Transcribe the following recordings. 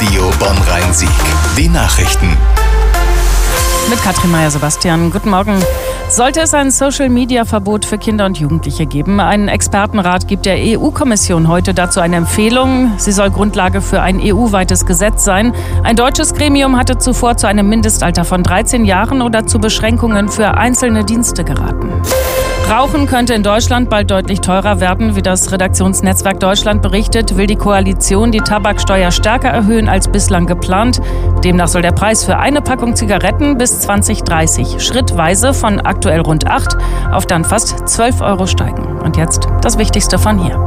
Radio Bonn-Rhein-Sieg. Die Nachrichten. Mit Katrin Meyer-Sebastian. Guten Morgen. Sollte es ein Social-Media-Verbot für Kinder und Jugendliche geben? Ein Expertenrat gibt der EU-Kommission heute dazu eine Empfehlung. Sie soll Grundlage für ein EU-weites Gesetz sein. Ein deutsches Gremium hatte zuvor zu einem Mindestalter von 13 Jahren oder zu Beschränkungen für einzelne Dienste geraten. Rauchen könnte in Deutschland bald deutlich teurer werden. Wie das Redaktionsnetzwerk Deutschland berichtet, will die Koalition die Tabaksteuer stärker erhöhen als bislang geplant. Demnach soll der Preis für eine Packung Zigaretten bis 2030 schrittweise von aktuell rund 8 auf dann fast 12 € steigen. Und jetzt das Wichtigste von hier.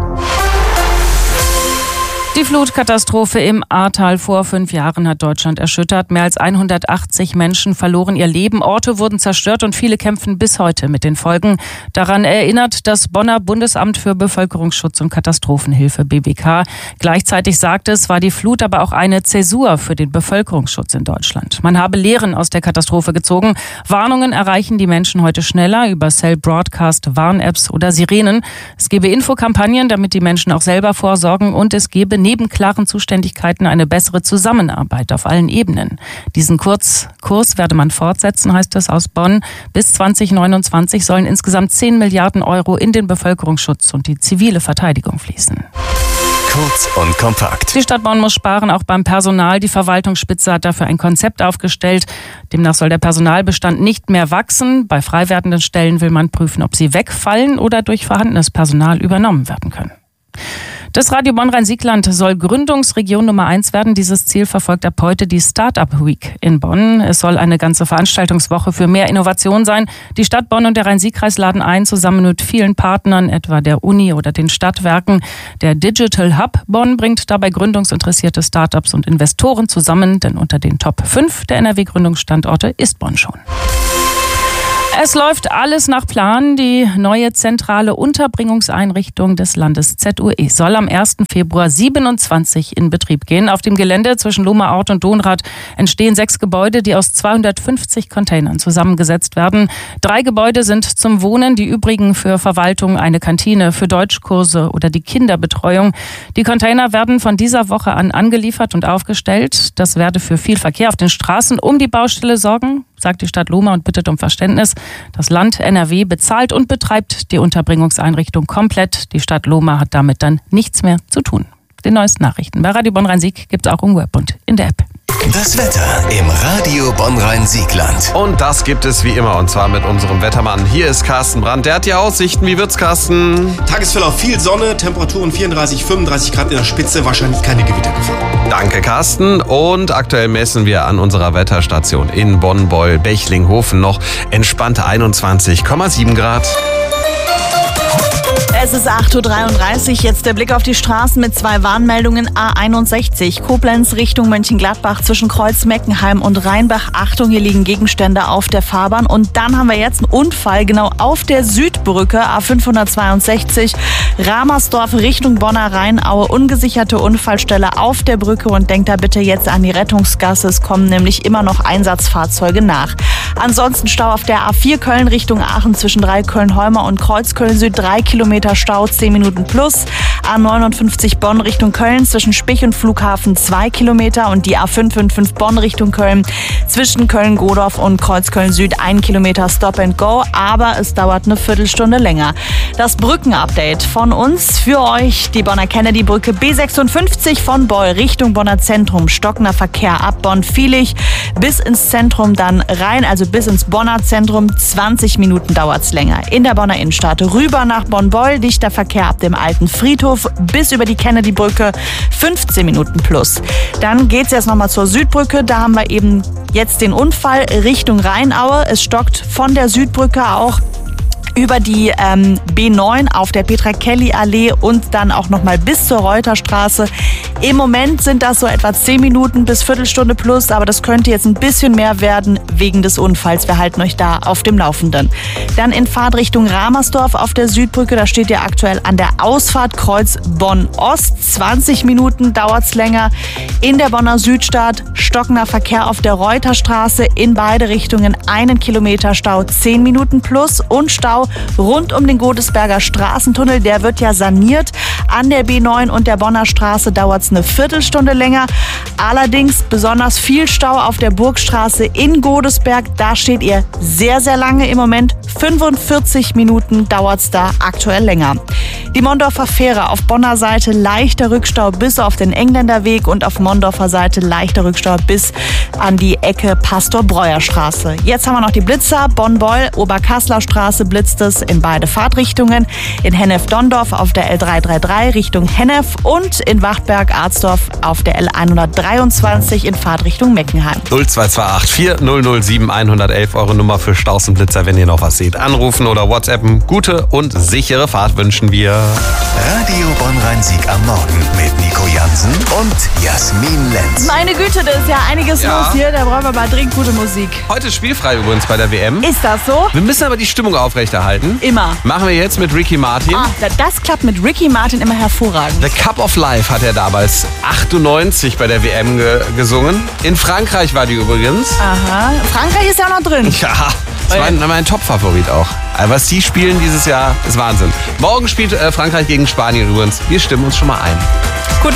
Die Flutkatastrophe im Ahrtal vor 5 Jahren hat Deutschland erschüttert. Mehr als 180 Menschen verloren ihr Leben, Orte wurden zerstört und viele kämpfen bis heute mit den Folgen. Daran erinnert das Bonner Bundesamt für Bevölkerungsschutz und Katastrophenhilfe BBK. Gleichzeitig sagt es, war die Flut aber auch eine Zäsur für den Bevölkerungsschutz in Deutschland. Man habe Lehren aus der Katastrophe gezogen. Warnungen erreichen die Menschen heute schneller über Cell Broadcast, Warn-Apps oder Sirenen. Es gebe Infokampagnen, damit die Menschen auch selber vorsorgen, und es gebe neben klaren Zuständigkeiten eine bessere Zusammenarbeit auf allen Ebenen. Diesen Kurs werde man fortsetzen, heißt es aus Bonn. Bis 2029 sollen insgesamt 10 Milliarden € in den Bevölkerungsschutz und die zivile Verteidigung fließen. Kurz und kompakt. Die Stadt Bonn muss sparen, auch beim Personal. Die Verwaltungsspitze hat dafür ein Konzept aufgestellt. Demnach soll der Personalbestand nicht mehr wachsen. Bei frei werdenden Stellen will man prüfen, ob sie wegfallen oder durch vorhandenes Personal übernommen werden können. Das Radio Bonn-Rhein-Siegland soll Gründungsregion Nummer 1 werden. Dieses Ziel verfolgt ab heute die Start-up Week in Bonn. Es soll eine ganze Veranstaltungswoche für mehr Innovation sein. Die Stadt Bonn und der Rhein-Sieg-Kreis laden ein, zusammen mit vielen Partnern, etwa der Uni oder den Stadtwerken. Der Digital Hub Bonn bringt dabei gründungsinteressierte Start-ups und Investoren zusammen, denn unter den Top 5 der NRW-Gründungsstandorte ist Bonn schon. Es läuft alles nach Plan. Die neue zentrale Unterbringungseinrichtung des Landes ZUE soll am 1. Februar 27 in Betrieb gehen. Auf dem Gelände zwischen Lohmer Ort und Dohnrad entstehen 6 Gebäude, die aus 250 Containern zusammengesetzt werden. 3 Gebäude sind zum Wohnen, die übrigen für Verwaltung, eine Kantine, für Deutschkurse oder die Kinderbetreuung. Die Container werden von dieser Woche an angeliefert und aufgestellt. Das werde für viel Verkehr auf den Straßen um die Baustelle sorgen, sagt die Stadt Lohmer und bittet um Verständnis. Das Land NRW bezahlt und betreibt die Unterbringungseinrichtung komplett. Die Stadt Lohmer hat damit dann nichts mehr zu tun. Die neuesten Nachrichten bei Radio Bonn-Rhein-Sieg gibt es auch im Web und in der App. Das Wetter im Radio Bonn-Rhein-Siegland. Und das gibt es wie immer, und zwar mit unserem Wettermann. Hier ist Carsten Brandt, der hat die Aussichten. Wie wird's, Carsten? Tagesverlauf, viel Sonne, Temperaturen 34, 35 Grad in der Spitze, wahrscheinlich keine Gewittergefahr. Danke, Carsten. Und aktuell messen wir an unserer Wetterstation in Bonn-Beul-Bechlinghofen noch entspannte 21,7 Grad. Es ist 8.33 Uhr, jetzt der Blick auf die Straßen mit 2 Warnmeldungen. A61, Koblenz Richtung Mönchengladbach zwischen Kreuz-Meckenheim und Rheinbach. Achtung, hier liegen Gegenstände auf der Fahrbahn. Und dann haben wir jetzt einen Unfall genau auf der Südbrücke, A562, Ramersdorf Richtung Bonner Rheinaue. Ungesicherte Unfallstelle auf der Brücke, und denkt da bitte jetzt an die Rettungsgasse. Es kommen nämlich immer noch Einsatzfahrzeuge nach. Ansonsten Stau auf der A4 Köln Richtung Aachen zwischen Köln-Holmer und Kreuzköln Süd, 3 Kilometer Stau, 10 Minuten plus. A59 Bonn Richtung Köln zwischen Spich und Flughafen 2 Kilometer, und die A555 Bonn Richtung Köln zwischen Köln-Godorf und Kreuzköln Süd 1 Kilometer Stop and Go, aber es dauert eine Viertelstunde länger. Das Brückenupdate von uns für euch: die Bonner Kennedy-Brücke B56 von Beul Richtung Bonner Zentrum, stockender Verkehr ab Bonn-Viehlich bis ins Zentrum dann rein, also bis ins Bonner Zentrum. 20 Minuten dauert's länger. In der Bonner Innenstadt rüber nach Bonn-Beul, dichter Verkehr ab dem alten Friedhof bis über die Kennedy-Brücke, 15 Minuten plus. Dann geht's jetzt nochmal zur Südbrücke. Da haben wir eben jetzt den Unfall Richtung Rheinaue. Es stockt von der Südbrücke auch über die B9 auf der Petra-Kelly-Allee und dann auch nochmal bis zur Reuterstraße. Im Moment sind das so etwa 10 Minuten bis Viertelstunde plus, aber das könnte jetzt ein bisschen mehr werden wegen des Unfalls. Wir halten euch da auf dem Laufenden. Dann in Fahrtrichtung Ramersdorf auf der Südbrücke, da steht ihr aktuell an der Ausfahrt Kreuz Bonn-Ost. 20 Minuten dauert's länger. In der Bonner Südstadt stockender Verkehr auf der Reuterstraße in beide Richtungen, 1 Kilometer Stau, 10 Minuten plus, und Stau rund um den Godesberger Straßentunnel. Der wird ja saniert. An der B9 und der Bonner Straße dauert es eine Viertelstunde länger. Allerdings besonders viel Stau auf der Burgstraße in Godesberg. Da steht ihr sehr, sehr lange im Moment. 45 Minuten dauert es da aktuell länger. Die Mondorfer Fähre auf Bonner Seite leichter Rückstau bis auf den Engländerweg und auf Mondorfer Seite leichter Rückstau bis an die Ecke Pastor-Breuer-Straße. Jetzt haben wir noch die Blitzer. Bonn-Beul, Oberkassler Straße blitzt es in beide Fahrtrichtungen. In Hennef-Dondorf auf der L333 Richtung Hennef und in Wachtberg-Arsdorf auf der L123 in Fahrtrichtung Meckenheim. 0228 4007 111 eure Nummer für Staus und Blitzer, wenn ihr noch was seht. Anrufen oder WhatsAppen. Gute und sichere Fahrt wünschen wir. Radio Bonn-Rhein-Sieg am Morgen mit Nico Jansen und Jasmin Lenz. Meine Güte, da ist ja einiges los hier. Da brauchen wir mal dringend gute Musik. Heute spielfrei übrigens bei der WM. Ist das so? Wir müssen aber die Stimmung aufrechterhalten. Immer. Machen wir jetzt mit Ricky Martin. Das klappt mit Ricky Martin immer hervorragend. The Cup of Life hat er damals 98 bei der WM gesungen. In Frankreich war die übrigens. Aha. Frankreich ist ja auch noch drin. Ja, das war mein Top-Favorit auch. Aber was die spielen dieses Jahr, ist Wahnsinn. Morgen spielt Frankreich gegen Spanien übrigens. Wir stimmen uns schon mal ein.